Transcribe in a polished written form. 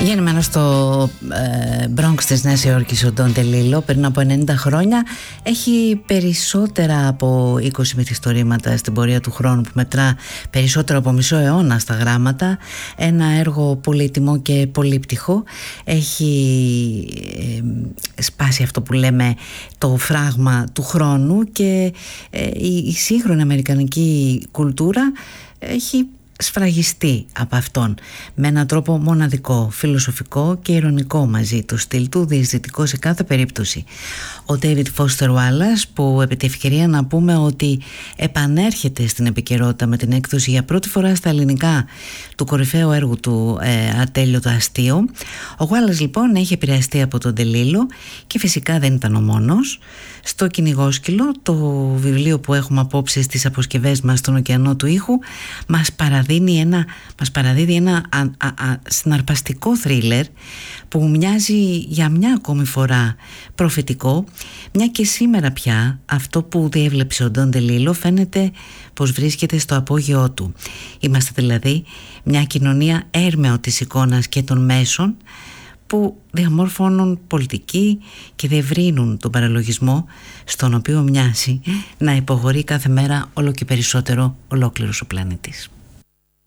Γεννημένο στο Bronx της Νέας Υόρκης ο Ντον Ντελίλο πριν από 90 χρόνια, έχει περισσότερα από 20 μυθιστορήματα στην πορεία του χρόνου που μετρά περισσότερο από μισό αιώνα στα γράμματα. Ένα έργο πολύτιμο και πολύπτυχο. Έχει σπάσει αυτό που λέμε το φράγμα του χρόνου και η σύγχρονη αμερικανική κουλτούρα έχει σφραγιστεί από αυτόν με έναν τρόπο μοναδικό, φιλοσοφικό και ειρωνικό μαζί, το στυλ του διαισθητικό σε κάθε περίπτωση. Ο David Foster Wallace, που επί τη ευκαιρία να πούμε ότι επανέρχεται στην επικαιρότητα με την έκδοση για πρώτη φορά στα ελληνικά του κορυφαίου έργου του Ατέλειωτο αστείο. Ο Wallace λοιπόν έχει επηρεαστεί από τον Ντελίλο και φυσικά δεν ήταν ο μόνος. Στο Κυνηγόσκυλο, το βιβλίο που έχουμε απόψε στις αποσκευές μας στον ωκεανό του ήχου, μας παραδίδει ένα συναρπαστικό θρίλερ που μοιάζει για μια ακόμη φορά προφητικό, μια και σήμερα πια αυτό που διέβλεψε ο Ντον Ντελίλο φαίνεται πως βρίσκεται στο απόγειό του. Είμαστε δηλαδή μια κοινωνία έρμεο της εικόνας και των μέσων που διαμόρφωνουν πολιτική και διευρύνουν τον παραλογισμό στον οποίο μοιάζει να υποχωρεί κάθε μέρα όλο και περισσότερο ολόκληρος ο πλανήτης.